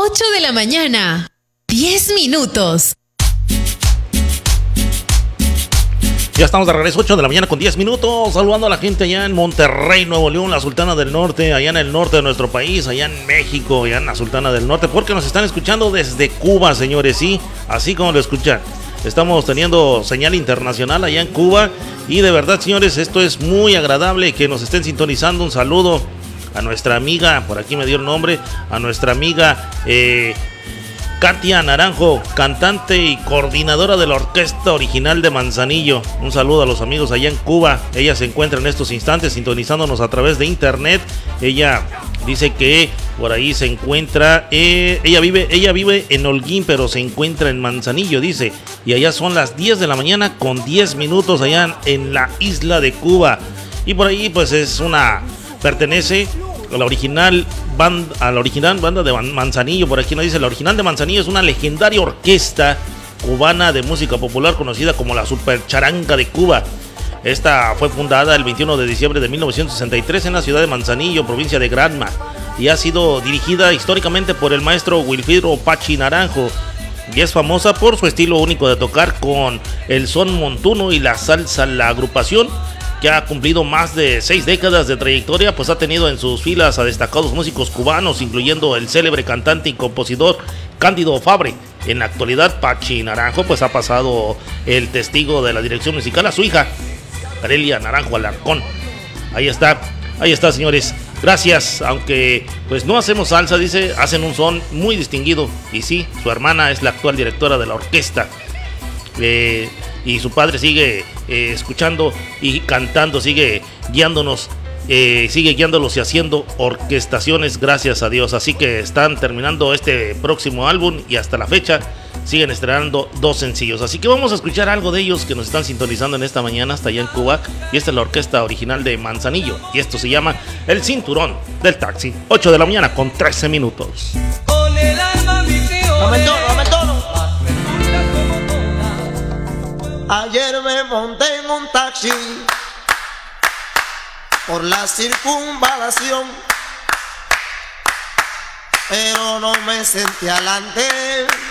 8 de la mañana, 10 minutos. Ya estamos de regreso, 8 de la mañana con 10 minutos, saludando a la gente allá en Monterrey, Nuevo León, la Sultana del Norte, allá en el norte de nuestro país, allá en México, allá en la Sultana del Norte, porque nos están escuchando desde Cuba, señores, sí, así como lo escuchan. Estamos teniendo señal internacional allá en Cuba y de verdad, señores, esto es muy agradable que nos estén sintonizando. Un saludo a nuestra amiga, por aquí me dio el nombre, a nuestra amiga Katia Naranjo, cantante y coordinadora de la Orquesta Original de Manzanillo. Un saludo a los amigos allá en Cuba. Ella se encuentra en estos instantes sintonizándonos a través de internet. Ella dice que por ahí se encuentra, ella vive en Holguín, pero se encuentra en Manzanillo, dice. Y allá son las 10 de la mañana con 10 minutos allá en la isla de Cuba. Y por ahí pues pertenece a la original banda de Manzanillo. Por aquí nos dice: la original de Manzanillo es una legendaria orquesta cubana de música popular conocida como la Super Charanga de Cuba. Esta fue fundada el 21 de diciembre de 1963 en la ciudad de Manzanillo, provincia de Granma, y ha sido dirigida históricamente por el maestro Wilfrido Pachi Naranjo, y es famosa por su estilo único de tocar con el son montuno y la salsa. La agrupación, que ha cumplido más de 6 décadas de trayectoria, pues ha tenido en sus filas a destacados músicos cubanos, incluyendo el célebre cantante y compositor Cándido Fabre. En la actualidad, Pachi Naranjo pues ha pasado el testigo de la dirección musical a su hija, Carelia Naranjo Alarcón. Ahí está, señores. Gracias, aunque pues no hacemos salsa, dice, hacen un son muy distinguido. Y sí, su hermana es la actual directora de la orquesta. Y su padre sigue escuchando y cantando, sigue guiándonos, sigue guiándolos y haciendo orquestaciones, gracias a Dios. Así que están terminando este próximo álbum y hasta la fecha siguen estrenando 2 sencillos. Así que vamos a escuchar algo de ellos que nos están sintonizando en esta mañana hasta allá en Cuba. Y esta es la orquesta original de Manzanillo. Y esto se llama El Cinturón del Taxi. 8 de la mañana con 13 minutos. Con el alma mi tío. Ayer me monté en un taxi por la circunvalación, pero no me senté adelante